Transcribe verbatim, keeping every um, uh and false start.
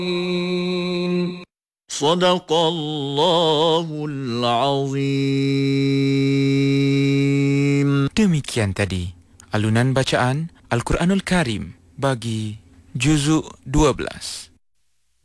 Sadaqallahul Azim. Demikian tadi alunan bacaan Al-Quranul Karim bagi juzuk dua belas.